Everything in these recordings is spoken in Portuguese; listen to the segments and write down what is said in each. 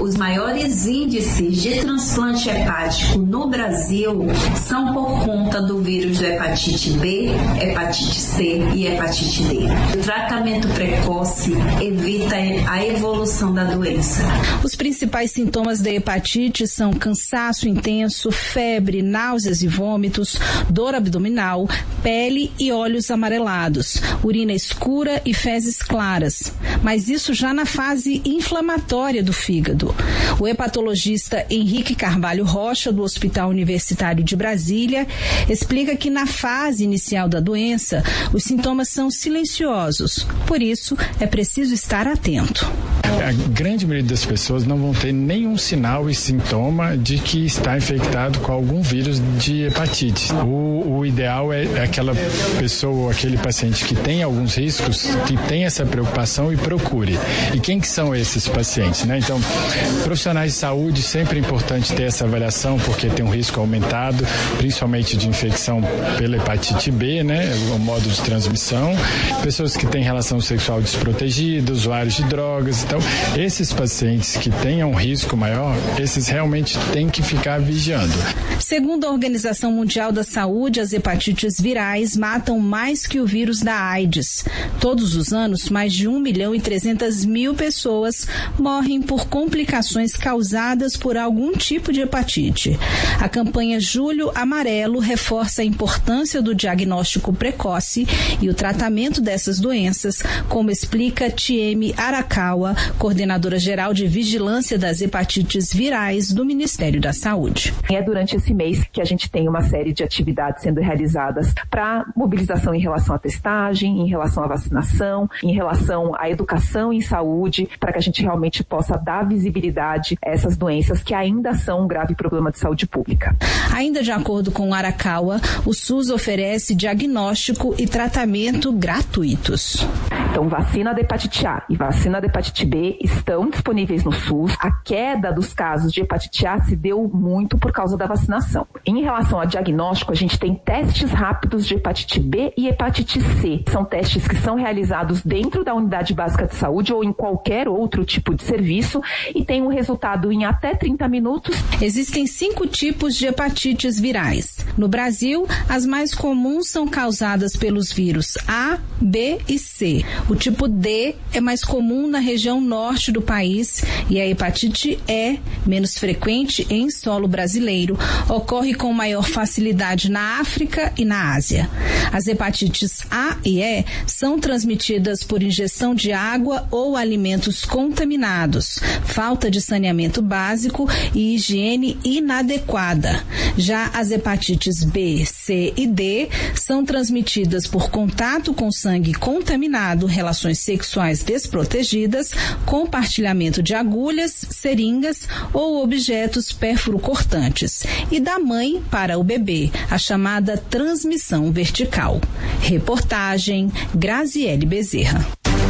os maiores índices de transplante hepático no Brasil são por conta do vírus da hepatite B, hepatite C e hepatite D. O tratamento precoce evita a evolução da doença. Os principais sintomas da hepatite são cansaço intenso, febre, náuseas e vômitos, dor abdominal, pele e olhos amarelados, urina escura e fezes claras. Mas isso já na fase inflamatória do fígado. O hepatologista Henrique Carvalho Rocha, do Hospital Universitário de Brasília, explica que na fase inicial da doença, os sintomas são silenciosos. Por isso, é preciso estar atento. A grande maioria das pessoas não vão ter nenhum sinal e sintoma de que está infectado com algum vírus de hepatite. O ideal é aquela pessoa, aquele paciente que tem alguns riscos, que tem essa preocupação e procure. E quem que são esses pacientes, né? Então, profissionais de saúde, sempre é importante ter essa avaliação, porque tem um risco aumentado, principalmente de infecção pela hepatite B, né? O modo de transmissão. Pessoas que têm relação sexual desprotegida, usuários de drogas. Então, esses pacientes que tenham um risco maior, esses realmente têm que ficar vigiando. Segundo a Organização Mundial da Saúde, as hepatites virais matam mais que o vírus da AIDS. Todos os anos, mais de 1.300.000 pessoas morrem por complicações causadas por algum tipo de hepatite. A campanha Julho Amarelo reforça a importância do diagnóstico precoce e o tratamento dessas doenças, como explica Tieme Arakawa, coordenadora geral de vigilância das hepatites virais do Ministério da Saúde. É durante esse mês que a gente tem uma série de atividades sendo realizadas para mobilização em relação à testagem, em relação à vacinação, em relação à educação em saúde, para que a gente realmente possa dar visibilidade a essas doenças que ainda são um grave problema de saúde pública. Ainda de acordo com Arakawa, o SUS oferece diagnóstico e tratamento gratuitos. Então, vacina da hepatite A e vacina da hepatite B estão disponíveis no SUS. A queda dos casos de hepatite A se deu muito por causa da vacinação. Em relação ao diagnóstico, a gente tem testes rápidos de hepatite B e hepatite C. São testes que são realizados dentro da unidade básica de saúde ou em qualquer outro tipo de serviço e tem um resultado em até 30 minutos. Existem 5 tipos de hepatites virais. No Brasil, as mais comuns são causadas pelos vírus A, B e C. O tipo D é mais comum na região norte do país e a hepatite E, menos frequente em solo brasileiro, ocorre com maior facilidade na África e na Ásia. As hepatites A e E são transmitidas por ingestão de água ou alimentos contaminados, falta de saneamento básico e higiene inadequada. Já as hepatites B, C e D são transmitidas por contato com sangue contaminado, relações sexuais desprotegidas, compartilhamento de agulhas, seringas ou objetos pérfuro-cortantes, e da mãe para o bebê, a chamada transmissão vertical. Reportagem Graziele Bezerra.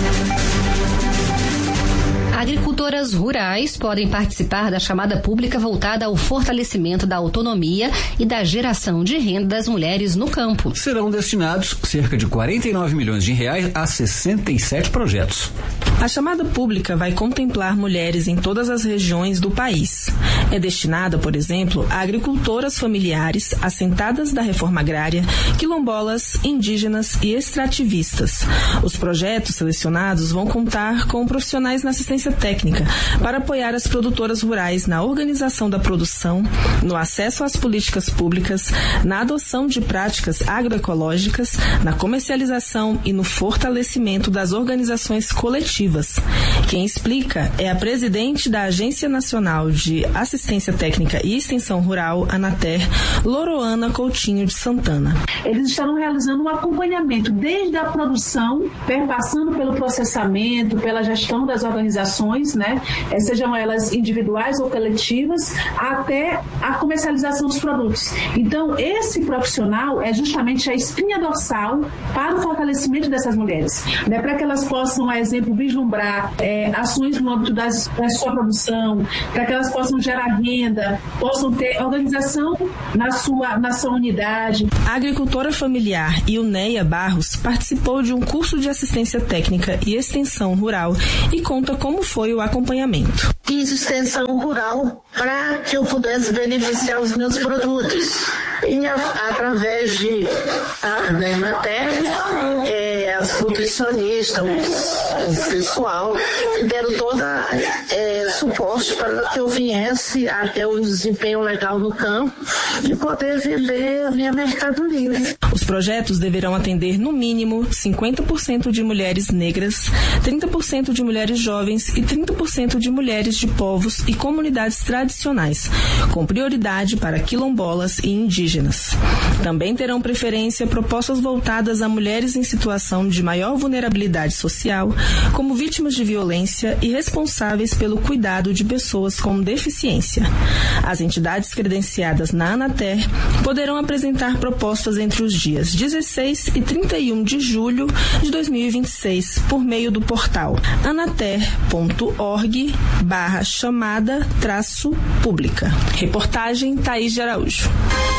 Agricultoras rurais podem participar da chamada pública voltada ao fortalecimento da autonomia e da geração de renda das mulheres no campo. Serão destinados cerca de 49 milhões de reais a 67 projetos. A chamada pública vai contemplar mulheres em todas as regiões do país. É destinada, por exemplo, a agricultoras familiares, assentadas da reforma agrária, quilombolas, indígenas e extrativistas. Os projetos selecionados vão contar com profissionais na assistência técnica para apoiar as produtoras rurais na organização da produção, no acesso às políticas públicas, na adoção de práticas agroecológicas, na comercialização e no fortalecimento das organizações coletivas. Quem explica é a presidente da Agência Nacional de Assistência Técnica e Extensão Rural, ANATER, Loroana Coutinho de Santana. Eles estarão realizando um acompanhamento desde a produção, perpassando pelo processamento, pela gestão das organizações, né, sejam elas individuais ou coletivas, até a comercialização dos produtos. Então, esse profissional é justamente a espinha dorsal para o fortalecimento dessas mulheres, né, para que elas possam, a exemplo, vislumbrar ações no âmbito da sua produção, para que elas possam gerar renda, possam ter organização na sua unidade. A agricultora familiar Ilneia Barros participou de um curso de assistência técnica e extensão rural e conta como foi o acompanhamento. Fiz extensão rural para que eu pudesse beneficiar os meus produtos. E através de da Emater, as nutricionistas, o pessoal, deram todo suporte para que eu viesse até o desempenho legal no campo e poder vender a minha mercadoria. Os projetos deverão atender, no mínimo, 50% de mulheres negras, 30% de mulheres jovens e 30% de mulheres de povos e comunidades tradicionais, com prioridade para quilombolas e indígenas. Também terão preferência propostas voltadas a mulheres em situação de maior vulnerabilidade social, como vítimas de violência e responsáveis pelo cuidado de pessoas com deficiência. As entidades credenciadas na Anater poderão apresentar propostas entre os dias 16 e 31 de julho de 2026 por meio do portal anater.org/chamada-pública. Reportagem Thaís de Araújo.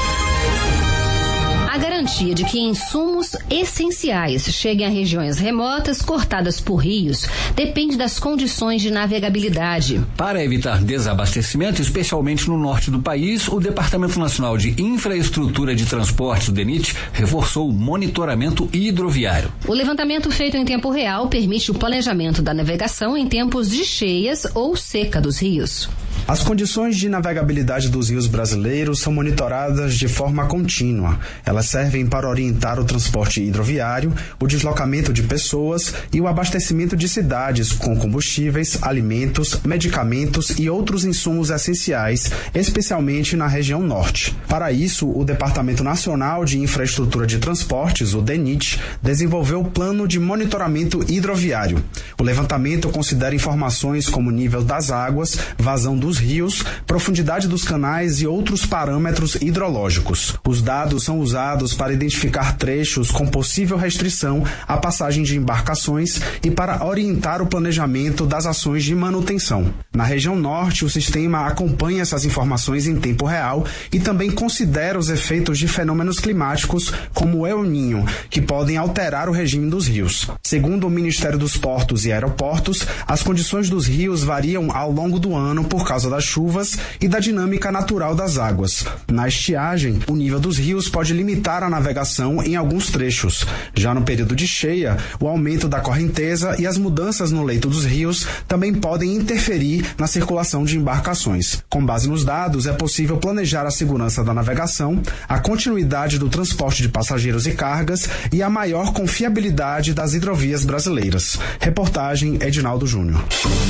A garantia de que insumos essenciais cheguem a regiões remotas cortadas por rios depende das condições de navegabilidade. Para evitar desabastecimento, especialmente no norte do país, o Departamento Nacional de Infraestrutura de Transportes, o DENIT, reforçou o monitoramento hidroviário. O levantamento feito em tempo real permite o planejamento da navegação em tempos de cheias ou seca dos rios. As condições de navegabilidade dos rios brasileiros são monitoradas de forma contínua. Elas servem para orientar o transporte hidroviário, o deslocamento de pessoas e o abastecimento de cidades com combustíveis, alimentos, medicamentos e outros insumos essenciais, especialmente na região norte. Para isso, o Departamento Nacional de Infraestrutura de Transportes, o DENIT, desenvolveu o Plano de Monitoramento Hidroviário. O levantamento considera informações como nível das águas, vazão dos rios, profundidade dos canais e outros parâmetros hidrológicos. Os dados são usados para identificar trechos com possível restrição à passagem de embarcações e para orientar o planejamento das ações de manutenção. Na região norte, o sistema acompanha essas informações em tempo real e também considera os efeitos de fenômenos climáticos como o El Niño, que podem alterar o regime dos rios. Segundo o Ministério dos Portos e Aeroportos, as condições dos rios variam ao longo do ano por causa das chuvas e da dinâmica natural das águas. Na estiagem, o nível dos rios pode limitar a navegação em alguns trechos. Já no período de cheia, o aumento da correnteza e as mudanças no leito dos rios também podem interferir na circulação de embarcações. Com base nos dados, é possível planejar a segurança da navegação, a continuidade do transporte de passageiros e cargas e a maior confiabilidade das hidrovias brasileiras. Reportagem Edinaldo Júnior.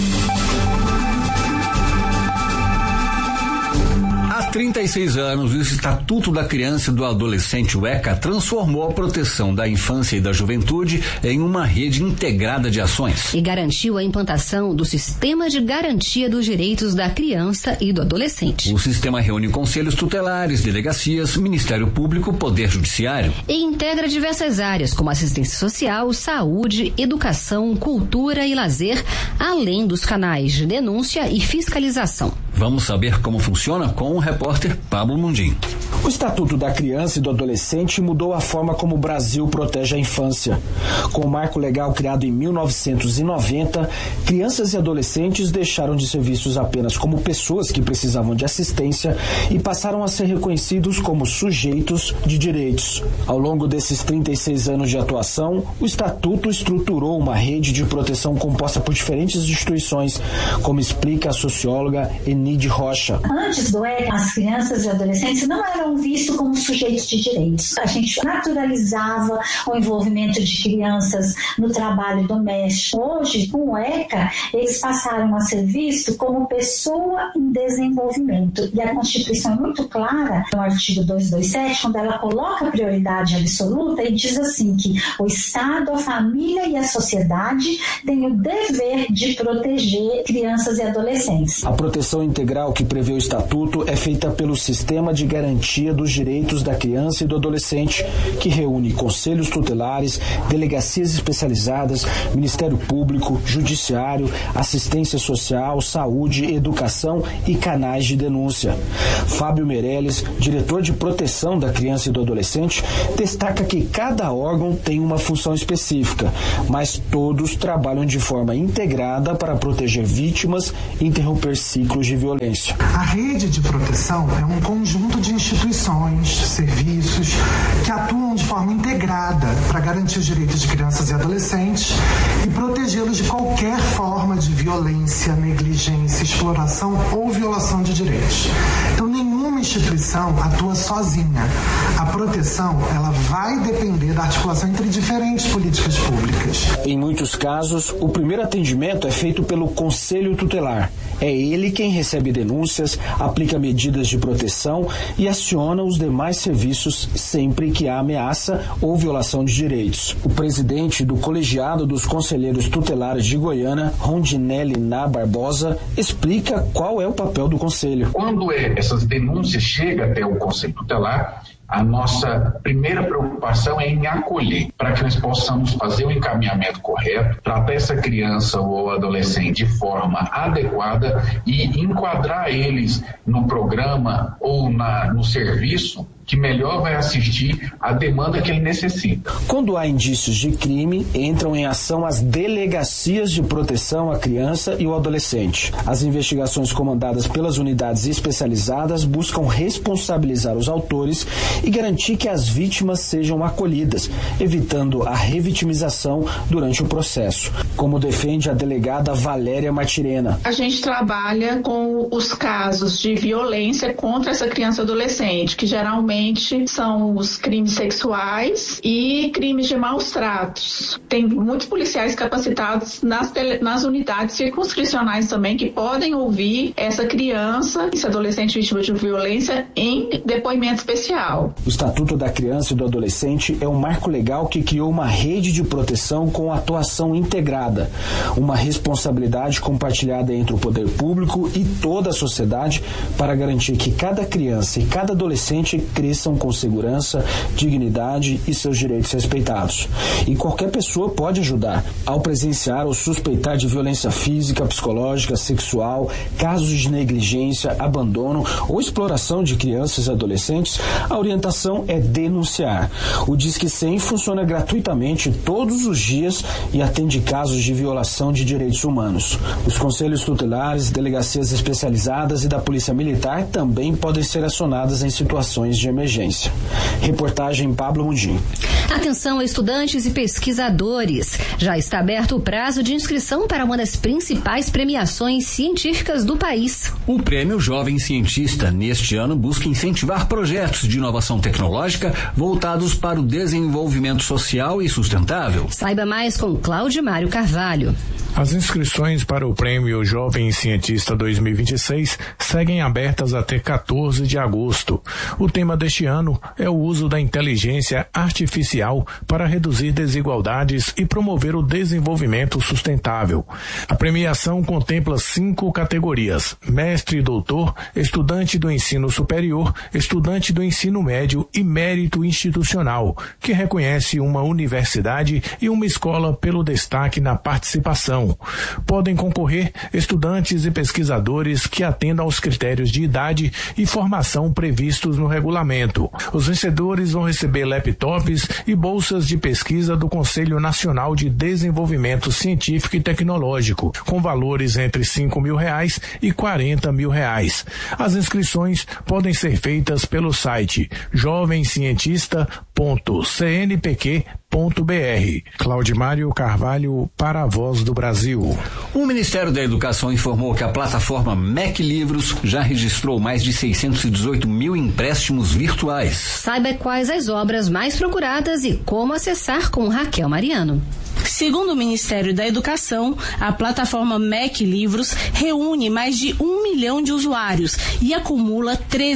Há 36 anos, o Estatuto da Criança e do Adolescente, o ECA, transformou a proteção da infância e da juventude em uma rede integrada de ações. E garantiu a implantação do Sistema de Garantia dos Direitos da Criança e do Adolescente. O sistema reúne conselhos tutelares, delegacias, Ministério Público, Poder Judiciário. E integra diversas áreas como assistência social, saúde, educação, cultura e lazer, além dos canais de denúncia e fiscalização. Vamos saber como funciona com o repórter Pablo Mundim. O Estatuto da Criança e do Adolescente mudou a forma como o Brasil protege a infância. Com o marco legal criado em 1990, crianças e adolescentes deixaram de ser vistos apenas como pessoas que precisavam de assistência e passaram a ser reconhecidos como sujeitos de direitos. Ao longo desses 36 anos de atuação, o Estatuto estruturou uma rede de proteção composta por diferentes instituições, como explica a socióloga Enide Rocha. Antes do ECA, as crianças e adolescentes não eram vistos como sujeitos de direitos. A gente naturalizava o envolvimento de crianças no trabalho doméstico. Hoje, com o ECA, eles passaram a ser vistos como pessoa em desenvolvimento. E a Constituição é muito clara, no artigo 227, quando ela coloca a prioridade absoluta e diz assim que o Estado, a família e a sociedade têm o dever de proteger crianças e adolescentes. A proteção integral que prevê o Estatuto é feita pelo Sistema de Garantia dos Direitos da Criança e do Adolescente, que reúne conselhos tutelares, delegacias especializadas, Ministério Público, Judiciário, assistência social, saúde, educação e canais de denúncia. Fábio Meirelles, diretor de proteção da criança e do adolescente, destaca que cada órgão tem uma função específica, mas todos trabalham de forma integrada para proteger vítimas e interromper ciclos de violência. A rede de proteção é um conjunto de instituições, serviços que atuam de forma integrada para garantir os direitos de crianças e adolescentes e protegê-los de qualquer forma de violência, negligência, exploração ou violação de direitos. Então, nenhuma instituição atua sozinha. A proteção, ela vai depender da articulação entre diferentes políticas públicas. Em muitos casos, o primeiro atendimento é feito pelo Conselho Tutelar. É ele quem recebe denúncias, aplica medidas de proteção e aciona os demais serviços sempre que há ameaça ou violação de direitos. O presidente do Colegiado dos Conselheiros Tutelares de Goiânia, Rondinelli Ná Barbosa, explica qual é o papel do Conselho. Quando essas denúncias chegam até o Conselho Tutelar, a nossa primeira preocupação é em acolher, para que nós possamos fazer o encaminhamento correto, tratar essa criança ou adolescente de forma adequada e enquadrar eles no programa ou no serviço que melhor vai assistir à demanda que ele necessita. Quando há indícios de crime, entram em ação as delegacias de proteção à criança e ao adolescente. As investigações comandadas pelas unidades especializadas buscam responsabilizar os autores e garantir que as vítimas sejam acolhidas, evitando a revitimização durante o processo, como defende a delegada Valéria Martirena. A gente trabalha com os casos de violência contra essa criança e adolescente, que geralmente são os crimes sexuais e crimes de maus tratos. Tem muitos policiais capacitados nas unidades circunscricionais também que podem ouvir essa criança, esse adolescente vítima de violência em depoimento especial. O Estatuto da Criança e do Adolescente é um marco legal que criou uma rede de proteção com atuação integrada, uma responsabilidade compartilhada entre o poder público e toda a sociedade para garantir que cada criança e cada adolescente cresçam com segurança, dignidade e seus direitos respeitados. E qualquer pessoa pode ajudar. Ao presenciar ou suspeitar de violência física, psicológica, sexual, casos de negligência, abandono ou exploração de crianças e adolescentes, a orientação é denunciar. O Disque 100 funciona gratuitamente todos os dias e atende casos de violação de direitos humanos. Os conselhos tutelares, delegacias especializadas e da Polícia Militar também podem ser acionadas em situações de emergência. Reportagem Pablo Mundim. Atenção, estudantes e pesquisadores. Já está aberto o prazo de inscrição para uma das principais premiações científicas do país. O Prêmio Jovem Cientista, neste ano, busca incentivar projetos de inovação tecnológica voltados para o desenvolvimento social e sustentável. Saiba mais com Claudimário Carvalho. As inscrições para o Prêmio Jovem Cientista 2026 seguem abertas até 14 de agosto. O tema deste ano é o uso da inteligência artificial para reduzir desigualdades e promover o desenvolvimento sustentável. A premiação contempla 5 categorias: mestre e doutor, estudante do ensino superior, estudante do ensino médio e mérito institucional, que reconhece uma universidade e uma escola pelo destaque na participação. Podem concorrer estudantes e pesquisadores que atendam aos critérios de idade e formação previstos no regulamento. Os vencedores vão receber laptops e bolsas de pesquisa do Conselho Nacional de Desenvolvimento Científico e Tecnológico, com valores entre R$5.000 e R$40.000. As inscrições podem ser feitas pelo site jovemcientista.cnpq.br. Claudimário Carvalho para a Voz do Brasil. O Ministério da Educação informou que a plataforma MEC Livros já registrou mais de 618 mil empréstimos virtuais. Saiba quais as obras mais procuradas e como acessar com Raquel Mariano. Segundo o Ministério da Educação, a plataforma MEC Livros reúne mais de 1 milhão de usuários e acumula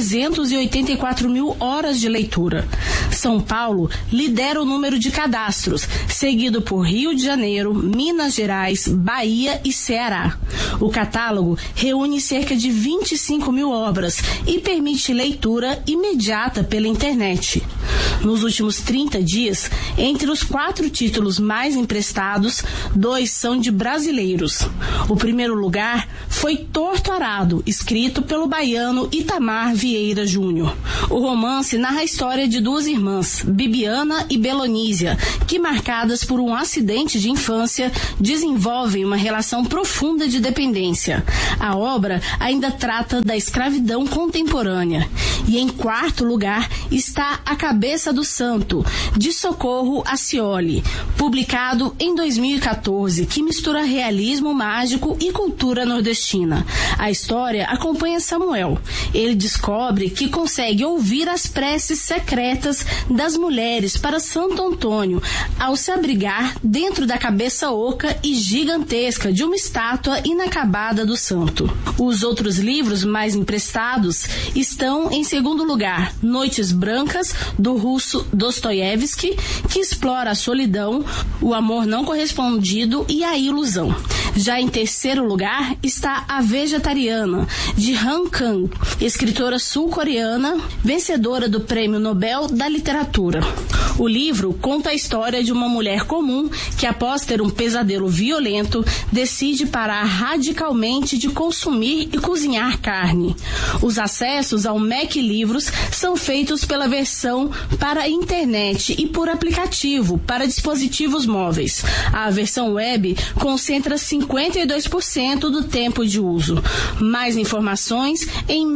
384 mil horas de leitura. São Paulo lidera o número de cadastros, seguido por Rio de Janeiro, Minas Gerais, Bahia e Ceará. O catálogo reúne cerca de 25 mil obras e permite leitura imediata pela internet. Nos últimos 30 dias, entre os 4 títulos mais emprestados, 2 são de brasileiros. O primeiro lugar foi Torto Arado, escrito pelo baiano Itamar Vieira Júnior. O romance narra a história de 2 irmãs, Bibiana e Belonísia, que, marcadas por um acidente de infância, desenvolvem uma relação profunda de dependência. A obra ainda trata da escravidão contemporânea. E em 4º lugar está A Cabeça do Santo, de Socorro Acioli, publicado em 2014, que mistura realismo mágico e cultura nordestina. A história acompanha Samuel. Ele descobre que consegue ouvir as preces secretas das mulheres para Santo Antônio ao se abrigar dentro da cabeça oca e gigantesca de uma estátua inacabada do santo. Os outros livros mais emprestados estão em segundo lugar Noites Brancas, do russo Dostoiévski, que explora a solidão, o amor não correspondido e a ilusão. Já em terceiro lugar está A Vegetariana, de Han Kang, escritora sul-coreana, vencedora do Prêmio Nobel da Literatura. O livro conta a história de uma mulher comum que, após ter um pesadelo violento, decide parar radicalmente de consumir e cozinhar carne. Os acessos ao MEC Livros são feitos pela versão para a internet e por aplicativo para dispositivos móveis. A versão web concentra 52% do tempo de uso. Mais informações em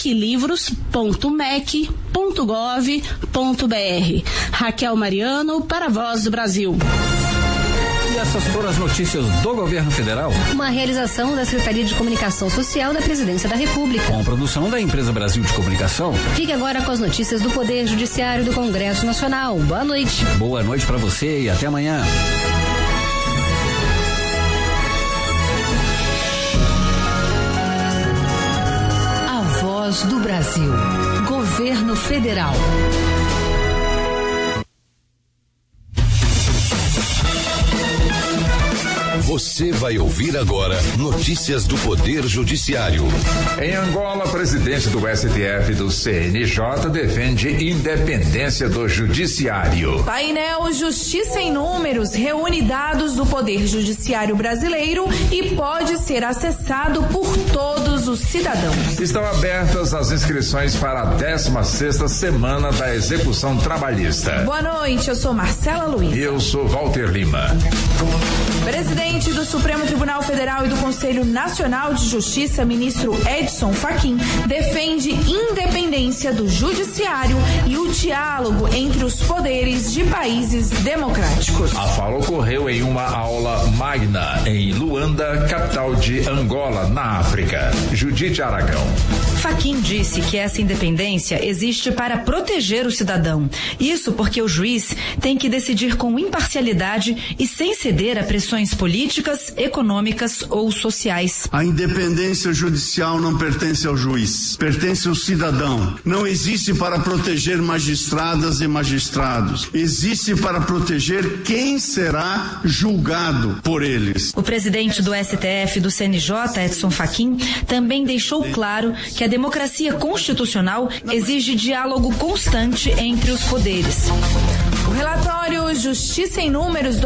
meclivros.mec.gov.br. Raquel Mariano, para a Voz do Brasil. E essas foram as notícias do Governo Federal. Uma realização da Secretaria de Comunicação Social da Presidência da República. Com produção da Empresa Brasil de Comunicação. Fique agora com as notícias do Poder Judiciário do Congresso Nacional. Boa noite. Boa noite para você e até amanhã. A Voz do Brasil. Governo Federal. Você vai ouvir agora notícias do Poder Judiciário. Em Angola, presidente do STF e do CNJ defende independência do Judiciário. Painel Justiça em Números reúne dados do Poder Judiciário brasileiro e pode ser acessado por todos os cidadãos. Estão abertas as inscrições para a 16ª semana da execução trabalhista. Boa noite, eu sou Marcela Luiz. E eu sou Walter Lima. Presidente do Supremo Tribunal Federal e do Conselho Nacional de Justiça, ministro Edson Fachin, defende independência do judiciário e o diálogo entre os poderes de países democráticos. A fala ocorreu em uma aula magna em Luanda, capital de Angola, na África. Judite Aragão. Fachin disse que essa independência existe para proteger o cidadão. Isso porque o juiz tem que decidir com imparcialidade e sem ceder a pressões políticas, econômicas ou sociais. A independência judicial não pertence ao juiz, pertence ao cidadão. Não existe para proteger magistradas e magistrados. Existe para proteger quem será julgado por eles. O presidente do STF e do CNJ, Edson Fachin, também deixou claro que a democracia constitucional exige diálogo constante entre os poderes. O relatório Justiça em Números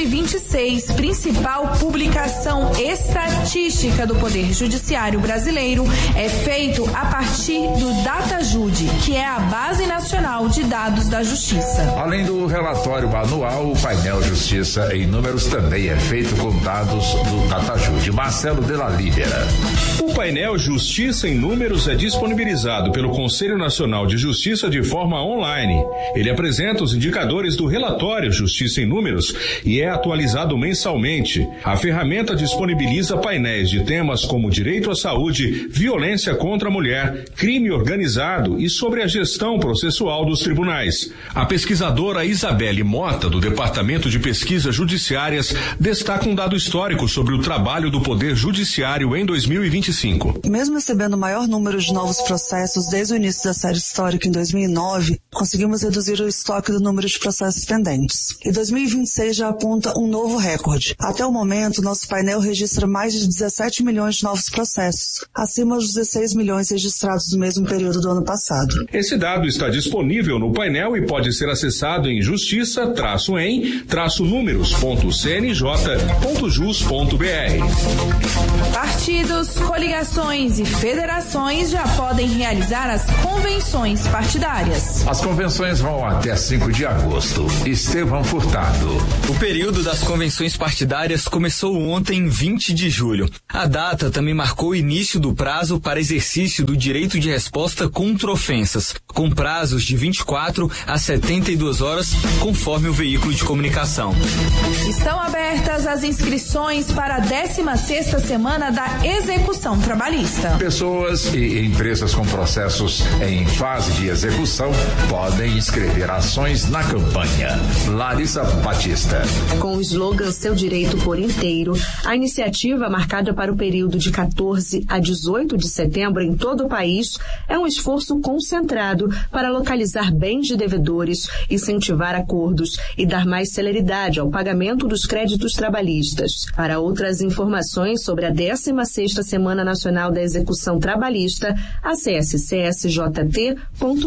2026, principal publicação estatística do Poder Judiciário brasileiro, é feito a partir do DataJude, que é a Base Nacional de Dados da Justiça. Além do relatório anual, o painel Justiça em Números também é feito com dados do DataJude. Marcelo de la Libera. O painel Justiça em Números é disponibilizado pelo Conselho Nacional de Justiça de forma online. Ele apresenta os indicadores indicadores do relatório Justiça em Números e é atualizado mensalmente. A ferramenta disponibiliza painéis de temas como direito à saúde, violência contra a mulher, crime organizado e sobre a gestão processual dos tribunais. A pesquisadora Isabelle Mota, do Departamento de Pesquisas Judiciárias, destaca um dado histórico sobre o trabalho do Poder Judiciário em 2025. Mesmo recebendo o maior número de novos processos desde o início da série histórica em 2009, conseguimos reduzir o estoque do número de processos pendentes. E 2026 já aponta um novo recorde. Até o momento, nosso painel registra mais de 17 milhões de novos processos, acima dos 16 milhões registrados no mesmo período do ano passado. Esse dado está disponível no painel e pode ser acessado em justiça-em-números.cnj.jus.br. Partidos, coligações e federações já podem realizar as convenções partidárias. As convenções vão até 5 de agosto. Estevão Furtado. O período das convenções partidárias começou ontem, 20 de julho. A data também marcou o início do prazo para exercício do direito de resposta contra ofensas, com prazos de 24 a 72 horas, conforme o veículo de comunicação. Estão abertas as inscrições para a 16ª semana da execução trabalhista. Pessoas e empresas com processos em fase de execução podem inscrever ações na campanha. Larissa Batista. Com o slogan Seu Direito por Inteiro, a iniciativa, marcada para o período de 14 a 18 de setembro em todo o país, é um esforço concentrado para localizar bens de devedores, incentivar acordos e dar mais celeridade ao pagamento dos créditos trabalhistas. Para outras informações sobre a 16ª Semana Nacional da Execução Trabalhista, acesse csjt.jus.br.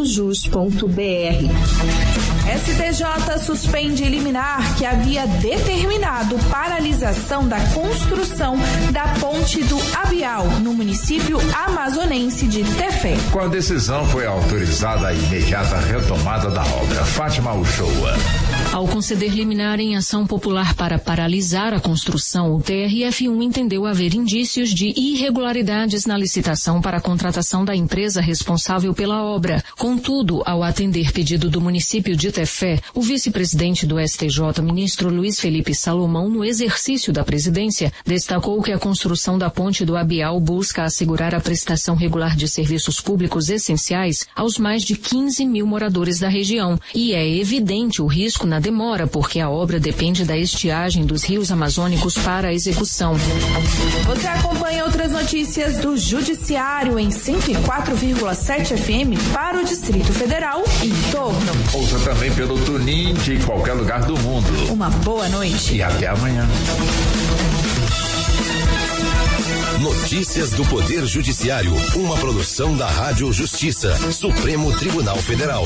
STJ suspende liminar que havia determinado paralisação da construção da ponte do Abial, no município amazonense de Tefé. Com a decisão foi autorizada a imediata retomada da obra. Fátima Uchoa. Ao conceder liminar em ação popular para paralisar a construção, o TRF1 entendeu haver indícios de irregularidades na licitação para a contratação da empresa responsável pela obra. Contudo, ao atender pedido do município de Tefé, o vice-presidente do STJ, ministro Luiz Felipe Salomão, no exercício da presidência, destacou que a construção da ponte do Abial busca assegurar a prestação regular de serviços públicos essenciais aos mais de 15 mil moradores da região. E é evidente o risco na demora, porque a obra depende da estiagem dos rios amazônicos para a execução. Você acompanha outras notícias do Judiciário em 104,7 FM para o Distrito Federal e em torno. Ouça também pelo TuneIn de qualquer lugar do mundo. Uma boa noite. E até amanhã. Notícias do Poder Judiciário, uma produção da Rádio Justiça, Supremo Tribunal Federal.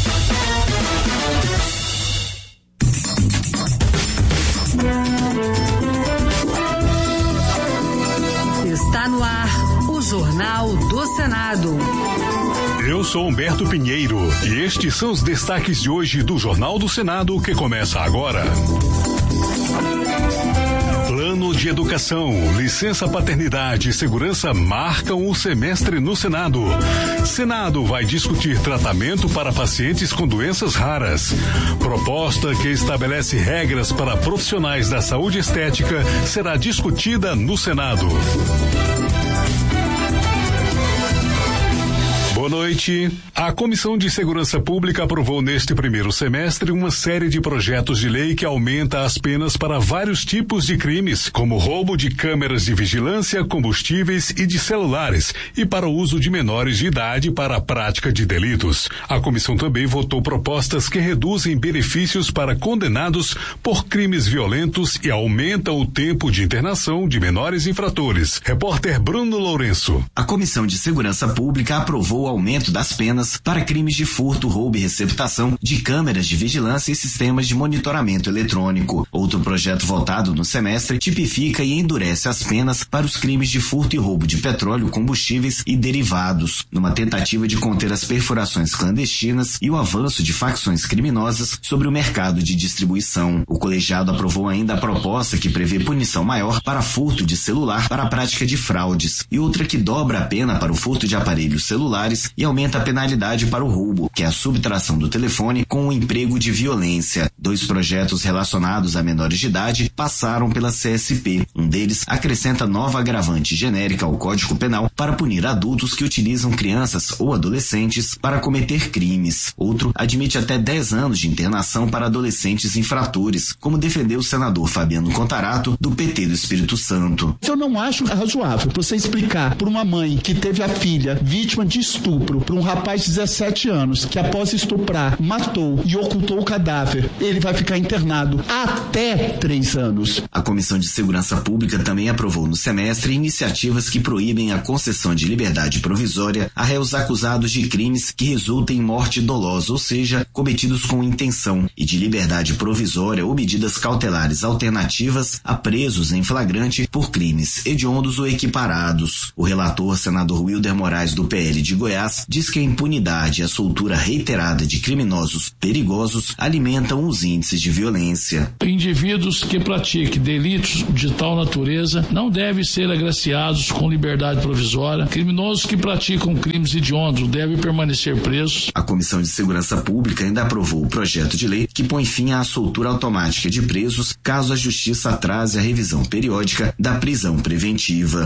Está no ar o Jornal do Senado. Eu sou Humberto Pinheiro e estes são os destaques de hoje do Jornal do Senado que começa agora. Plano de Educação, licença paternidade e segurança marcam o semestre no Senado. Senado vai discutir tratamento para pacientes com doenças raras. Proposta que estabelece regras para profissionais da saúde estética será discutida no Senado. Boa noite. A Comissão de Segurança Pública aprovou neste primeiro semestre uma série de projetos de lei que aumenta as penas para vários tipos de crimes, como roubo de câmeras de vigilância, combustíveis e de celulares, e para o uso de menores de idade para a prática de delitos. A comissão também votou propostas que reduzem benefícios para condenados por crimes violentos e aumentam o tempo de internação de menores infratores. Repórter Bruno Lourenço. A Comissão de Segurança Pública aprovou o aumento das penas para crimes de furto, roubo e receptação de câmeras de vigilância e sistemas de monitoramento eletrônico. Outro projeto votado no semestre tipifica e endurece as penas para os crimes de furto e roubo de petróleo, combustíveis e derivados, numa tentativa de conter as perfurações clandestinas e o avanço de facções criminosas sobre o mercado de distribuição. O colegiado aprovou ainda a proposta que prevê punição maior para furto de celular para a prática de fraudes e outra que dobra a pena para o furto de aparelhos celulares celulares e aumenta a penalidade para o roubo, que é a subtração do telefone com o emprego de violência. 2 projetos relacionados a menores de idade passaram pela CSP. Um deles acrescenta nova agravante genérica ao Código Penal para punir adultos que utilizam crianças ou adolescentes para cometer crimes. Outro admite até 10 anos de internação para adolescentes infratores, como defendeu o senador Fabiano Contarato, do PT do Espírito Santo. Eu não acho razoável você explicar para uma mãe que teve a filha vítima de estupro, para um rapaz de 17 anos, que após estuprar, matou e ocultou o cadáver, ele vai ficar internado até 3 anos. A Comissão de Segurança Pública também aprovou no semestre iniciativas que proíbem a concessão de liberdade provisória a réus acusados de crimes que resultem em morte dolosa, ou seja, cometidos com intenção, e de liberdade provisória ou medidas cautelares alternativas a presos em flagrante por crimes hediondos ou equiparados. O relator, senador Wilder Moraes, do PL de Goiás, diz que a impunidade e a soltura reiterada de criminosos perigosos alimentam os índices de violência. Indivíduos que pratiquem delitos de tal natureza não devem ser agraciados com liberdade provisória. Criminosos que praticam crimes hediondos devem permanecer presos. A Comissão de Segurança Pública ainda aprovou o projeto de lei que põe fim à soltura automática de presos caso a Justiça atrase a revisão periódica da prisão preventiva.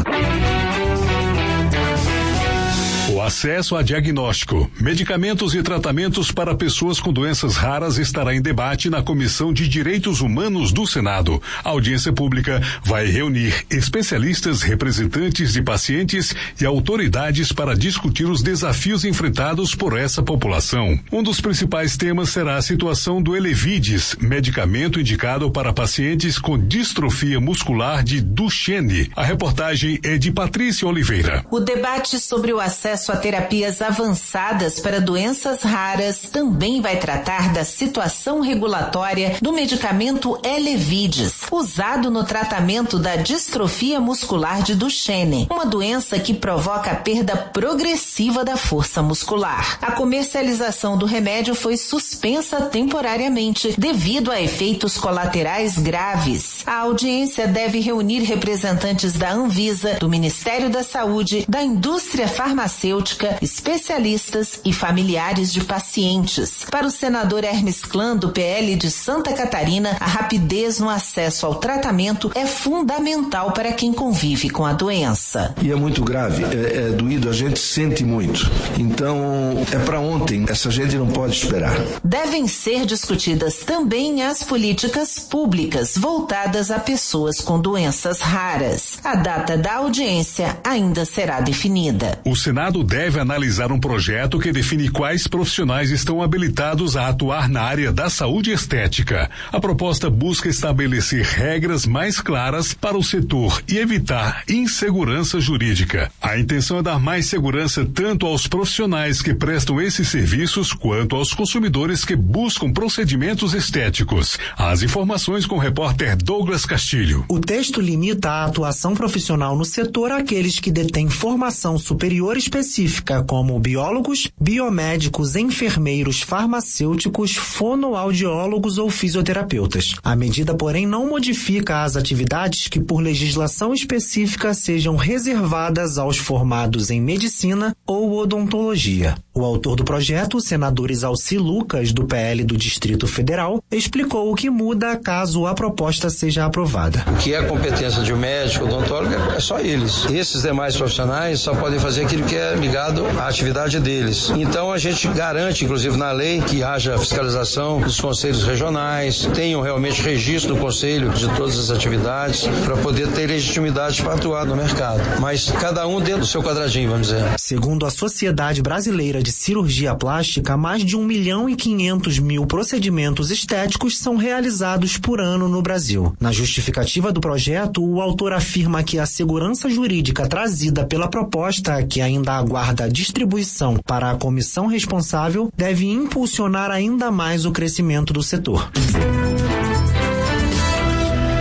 O acesso a diagnóstico, medicamentos e tratamentos para pessoas com doenças raras estará em debate na Comissão de Direitos Humanos do Senado. A audiência pública vai reunir especialistas, representantes de pacientes e autoridades para discutir os desafios enfrentados por essa população. Um dos principais temas será a situação do Elevidys, medicamento indicado para pacientes com distrofia muscular de Duchenne. A reportagem é de Patrícia Oliveira. O debate sobre o acesso a terapias avançadas para doenças raras também vai tratar da situação regulatória do medicamento Elevidys, usado no tratamento da distrofia muscular de Duchenne, uma doença que provoca a perda progressiva da força muscular. A comercialização do remédio foi suspensa temporariamente devido a efeitos colaterais graves. A audiência deve reunir representantes da Anvisa, do Ministério da Saúde, da indústria farmacêutica, especialistas e familiares de pacientes. Para o senador Hermes Klan, do PL de Santa Catarina, a rapidez no acesso ao tratamento é fundamental para quem convive com a doença. E é muito grave, é doído, a gente sente muito. Então, é para ontem, essa gente não pode esperar. Devem ser discutidas também as políticas públicas voltadas a pessoas com doenças raras. A data da audiência ainda será definida. O Senado deve analisar um projeto que define quais profissionais estão habilitados a atuar na área da saúde estética. A proposta busca estabelecer regras mais claras para o setor e evitar insegurança jurídica. A intenção é dar mais segurança tanto aos profissionais que prestam esses serviços quanto aos consumidores que buscam procedimentos estéticos. As informações com o repórter Douglas Castilho. O texto limita a atuação profissional no setor àqueles que detêm formação superior específica, como biólogos, biomédicos, enfermeiros, farmacêuticos, fonoaudiólogos ou fisioterapeutas. A medida, porém, não modifica as atividades que, por legislação específica, sejam reservadas aos formados em medicina ou odontologia. O autor do projeto, o senador Isalci Lucas, do PL do Distrito Federal, explicou o que muda caso a proposta seja aprovada. O que é a competência de um médico, odontólogo, é só eles. Esses demais profissionais só podem fazer aquilo que é ligado à atividade deles. Então a gente garante, inclusive na lei, que haja fiscalização dos conselhos regionais, tenham realmente registro do conselho de todas as atividades para poder ter legitimidade para atuar no mercado. Mas cada um dentro do seu quadradinho, vamos dizer. Segundo a Sociedade Brasileira de Cirurgia Plástica, mais de 1.500.000 procedimentos estéticos são realizados por ano no Brasil. Na justificativa do projeto, o autor afirma que a segurança jurídica trazida pela proposta, que ainda aguarda a distribuição para a comissão responsável, deve impulsionar ainda mais o crescimento do setor. A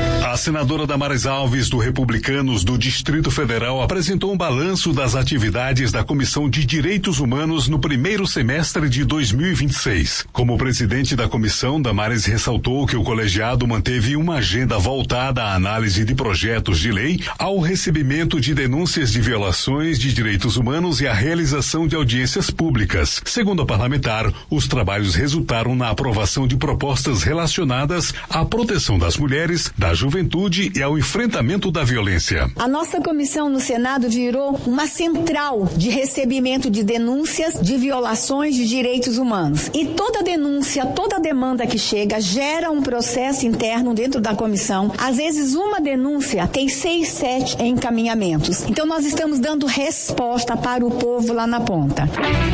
senadora Damares Alves, do Republicanos do Distrito Federal, apresentou um balanço das atividades da Comissão de Direitos Humanos no primeiro semestre de 2026. Como presidente da comissão, Damares ressaltou que o colegiado manteve uma agenda voltada à análise de projetos de lei, ao recebimento de denúncias de violações de direitos humanos e à realização de audiências públicas. Segundo a parlamentar, os trabalhos resultaram na aprovação de propostas relacionadas à proteção das mulheres, da juventude e ao enfrentamento da violência. A nossa comissão no Senado virou uma central de recebimento de denúncias de violações de direitos humanos. E toda denúncia, toda demanda que chega gera um processo interno dentro da comissão. Às vezes uma denúncia tem 6, 7 encaminhamentos. Então nós estamos dando resposta para o povo lá na ponta.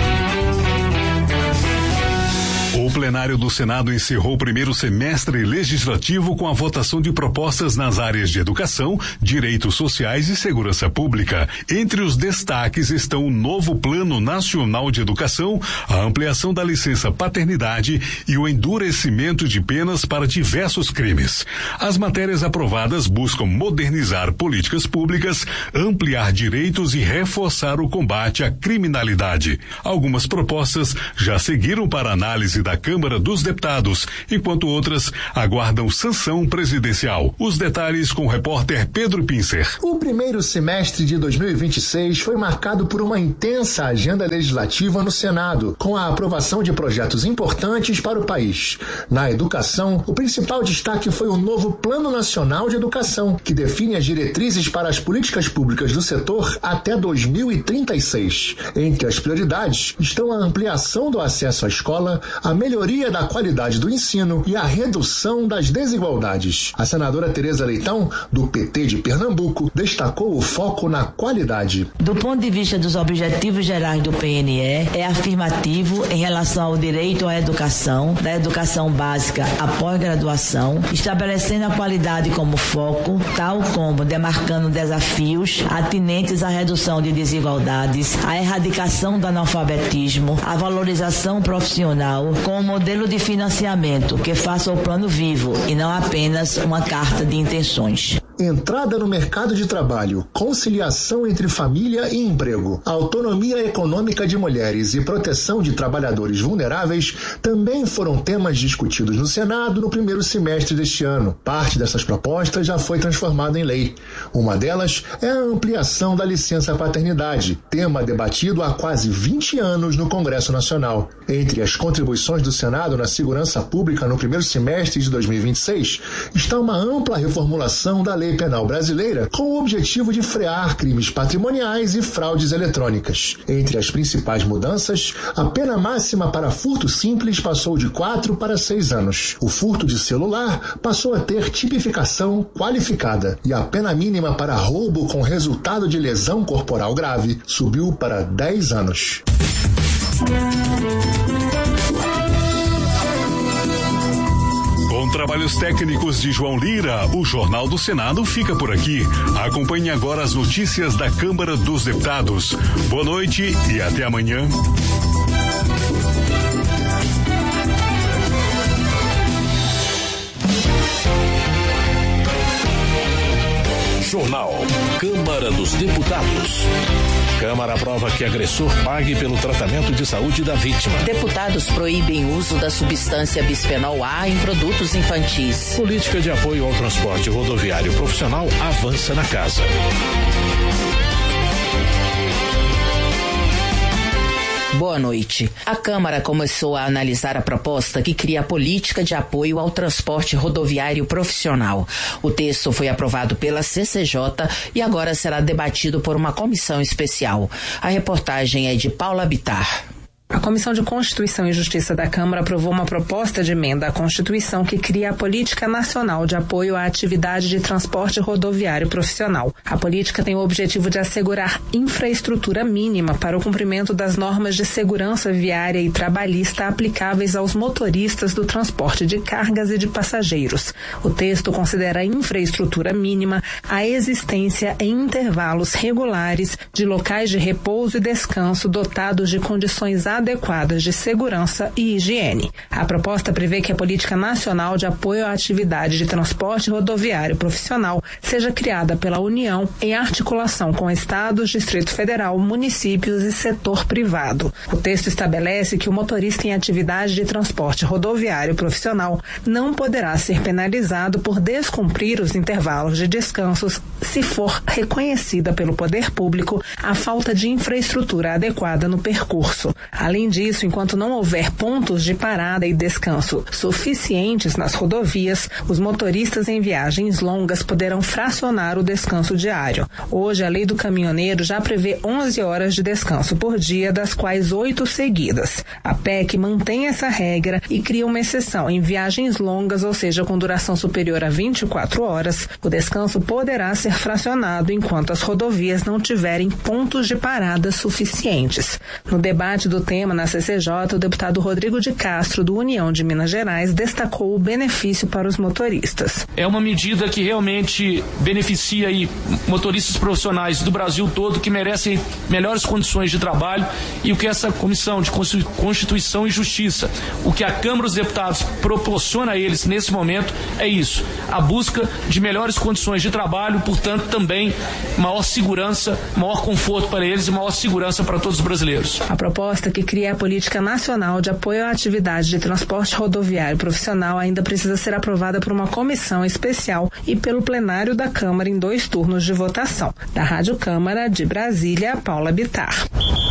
O plenário do Senado encerrou o primeiro semestre legislativo com a votação de propostas nas áreas de educação, direitos sociais e segurança pública. Entre os destaques estão o novo Plano Nacional de Educação, a ampliação da licença paternidade e o endurecimento de penas para diversos crimes. As matérias aprovadas buscam modernizar políticas públicas, ampliar direitos e reforçar o combate à criminalidade. Algumas propostas já seguiram para análise da Câmara dos Deputados, enquanto outras aguardam sanção presidencial. Os detalhes com o repórter Pedro Pincer. O primeiro semestre de 2026 foi marcado por uma intensa agenda legislativa no Senado, com a aprovação de projetos importantes para o país. Na educação, o principal destaque foi o novo Plano Nacional de Educação, que define as diretrizes para as políticas públicas do setor até 2036. Entre as prioridades estão a ampliação do acesso à escola, a melhoria da qualidade do ensino e a redução das desigualdades. A senadora Tereza Leitão, do PT de Pernambuco, destacou o foco na qualidade. Do ponto de vista dos objetivos gerais do PNE, é afirmativo em relação ao direito à educação, da educação básica à pós-graduação, estabelecendo a qualidade como foco, tal como demarcando desafios atinentes à redução de desigualdades, à erradicação do analfabetismo, à valorização profissional, com um modelo de financiamento que faça o plano vivo e não apenas uma carta de intenções. Entrada no mercado de trabalho, conciliação entre família e emprego, autonomia econômica de mulheres e proteção de trabalhadores vulneráveis também foram temas discutidos no Senado no primeiro semestre deste ano. Parte dessas propostas já foi transformada em lei. Uma delas é a ampliação da licença paternidade, tema debatido há quase 20 anos no Congresso Nacional. Entre as contribuições do Senado na segurança pública no primeiro semestre de 2026 está uma ampla reformulação da Lei Penal Brasileira com o objetivo de frear crimes patrimoniais e fraudes eletrônicas. Entre as principais mudanças, a pena máxima para furto simples passou de 4 para 6 anos. O furto de celular passou a ter tipificação qualificada e a pena mínima para roubo com resultado de lesão corporal grave subiu para 10 anos. Com trabalhos técnicos de João Lira, o Jornal do Senado fica por aqui. Acompanhe agora as notícias da Câmara dos Deputados. Boa noite e até amanhã. Jornal Câmara dos Deputados. Câmara aprova que agressor pague pelo tratamento de saúde da vítima. Deputados proíbem o uso da substância bisfenol A em produtos infantis. Política de apoio ao transporte rodoviário profissional avança na casa. Boa noite. A Câmara começou a analisar a proposta que cria a política de apoio ao transporte rodoviário profissional. O texto foi aprovado pela CCJ e agora será debatido por uma comissão especial. A reportagem é de Paula Bittar. A Comissão de Constituição e Justiça da Câmara aprovou uma proposta de emenda à Constituição que cria a Política Nacional de Apoio à Atividade de Transporte Rodoviário Profissional. A política tem o objetivo de assegurar infraestrutura mínima para o cumprimento das normas de segurança viária e trabalhista aplicáveis aos motoristas do transporte de cargas e de passageiros. O texto considera infraestrutura mínima a existência em intervalos regulares de locais de repouso e descanso dotados de condições adequadas adequadas de segurança e higiene. A proposta prevê que a Política Nacional de Apoio à Atividade de Transporte Rodoviário Profissional seja criada pela União em articulação com estados, Distrito Federal, municípios e setor privado. O texto estabelece que o motorista em atividade de transporte rodoviário profissional não poderá ser penalizado por descumprir os intervalos de descansos se for reconhecida pelo poder público a falta de infraestrutura adequada no percurso. Além disso, enquanto não houver pontos de parada e descanso suficientes nas rodovias, os motoristas em viagens longas poderão fracionar o descanso diário. Hoje, a lei do caminhoneiro já prevê 11 horas de descanso por dia, das quais 8 seguidas. A PEC mantém essa regra e cria uma exceção em viagens longas, ou seja, com duração superior a 24 horas. O descanso poderá ser fracionado enquanto as rodovias não tiverem pontos de parada suficientes. No debate do tema na CCJ, o deputado Rodrigo de Castro, do União de Minas Gerais, destacou o benefício para os motoristas. É uma medida que realmente beneficia aí motoristas profissionais do Brasil todo que merecem melhores condições de trabalho, e o que essa Comissão de Constituição e Justiça, o que a Câmara dos Deputados proporciona a eles nesse momento é isso, a busca de melhores condições de trabalho, portanto também maior segurança, maior conforto para eles e maior segurança para todos os brasileiros. A proposta que cria a Política Nacional de Apoio à Atividade de Transporte Rodoviário Profissional ainda precisa ser aprovada por uma comissão especial e pelo plenário da Câmara em 2 turnos de votação. Da Rádio Câmara de Brasília, Paula Bittar.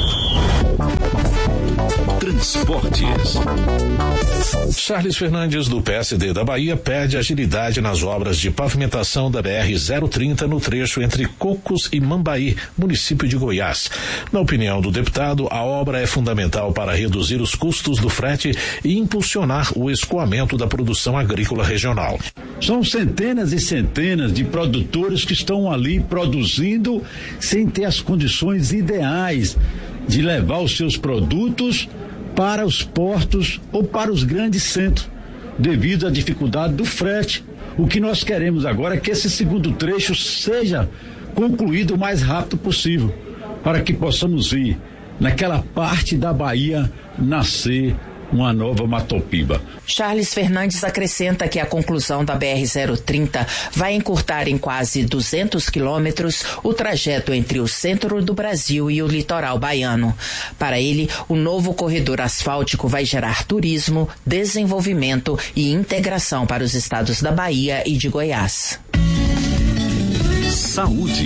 Transportes. Charles Fernandes, do PSD da Bahia, pede agilidade nas obras de pavimentação da BR-030 no trecho entre Cocos e Mambaí, município de Goiás. Na opinião do deputado, a obra é fundamental para reduzir os custos do frete e impulsionar o escoamento da produção agrícola regional. São centenas e centenas de produtores que estão ali produzindo sem ter as condições ideais de levar os seus produtos para os portos ou para os grandes centros, devido à dificuldade do frete. O que nós queremos agora é que esse segundo trecho seja concluído o mais rápido possível, para que possamos ir naquela parte da Bahia nascer uma nova Matopiba. Charles Fernandes acrescenta que a conclusão da BR-030 vai encurtar em quase 200 quilômetros o trajeto entre o centro do Brasil e o litoral baiano. Para ele, o novo corredor asfáltico vai gerar turismo, desenvolvimento e integração para os estados da Bahia e de Goiás. Saúde.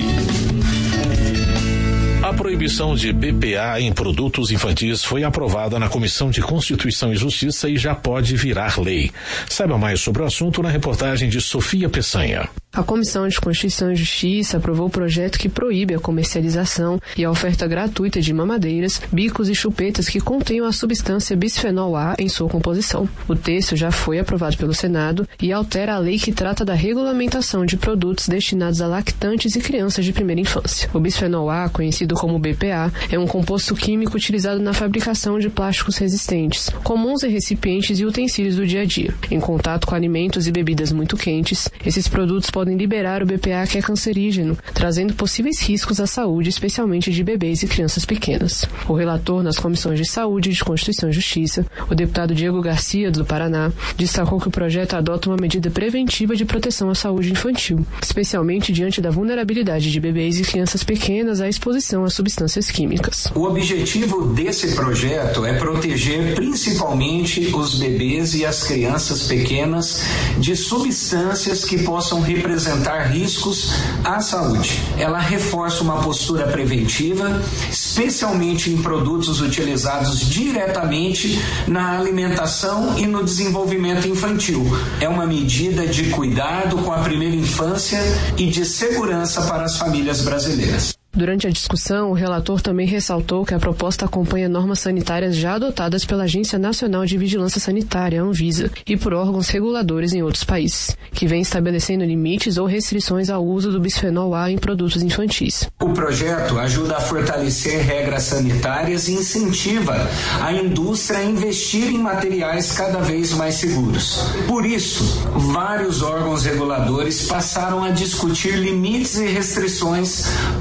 A proibição de BPA em produtos infantis foi aprovada na Comissão de Constituição e Justiça e já pode virar lei. Saiba mais sobre o assunto na reportagem de Sofia Peçanha. A Comissão de Constituição e Justiça aprovou o projeto que proíbe a comercialização e a oferta gratuita de mamadeiras, bicos e chupetas que contenham a substância bisfenol A em sua composição. O texto já foi aprovado pelo Senado e altera a lei que trata da regulamentação de produtos destinados a lactantes e crianças de primeira infância. O bisfenol A, conhecido como BPA, é um composto químico utilizado na fabricação de plásticos resistentes, comuns em recipientes e utensílios do dia a dia. Em contato com alimentos e bebidas muito quentes, esses produtos podem liberar o BPA, que é cancerígeno, trazendo possíveis riscos à saúde, especialmente de bebês e crianças pequenas. O relator nas comissões de Saúde, de Constituição e Justiça, o deputado Diego Garcia, do Paraná, destacou que o projeto adota uma medida preventiva de proteção à saúde infantil, especialmente diante da vulnerabilidade de bebês e crianças pequenas à exposição a substâncias químicas. O objetivo desse projeto é proteger principalmente os bebês e as crianças pequenas de substâncias que possam representar riscos à saúde. Ela reforça uma postura preventiva, especialmente em produtos utilizados diretamente na alimentação e no desenvolvimento infantil. É uma medida de cuidado com a primeira infância e de segurança para as famílias brasileiras. Durante a discussão, o relator também ressaltou que a proposta acompanha normas sanitárias já adotadas pela Agência Nacional de Vigilância Sanitária, Anvisa, e por órgãos reguladores em outros países, que vem estabelecendo limites ou restrições ao uso do bisfenol A em produtos infantis. O projeto ajuda a fortalecer regras sanitárias e incentiva a indústria a investir em materiais cada vez mais seguros. Por isso, vários órgãos reguladores passaram a discutir limites e restrições para o